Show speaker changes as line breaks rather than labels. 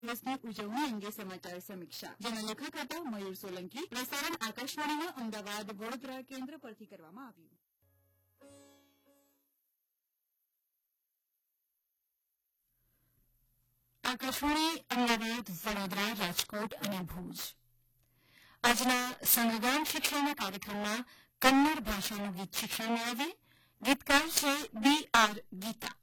દિવસની ઉજવણી અંગે સમાચાર સમીક્ષા જેના લેખક હતા મયુર સોલંકી. પ્રસારણ આકાશવાણીના અમદાવાદ વડોદરા કેન્દ્ર પરથી કરવામાં આવ્યું. આકાશવાણી અમદાવાદ, વડોદરા, રાજકોટ અને ભુજ. આજના સંગગાન શિક્ષણના કાર્યક્રમમાં કન્નડ ભાષાનું ગીત શિક્ષણ મેળવીએ. ગીતકાર છે બી આર ગીતા.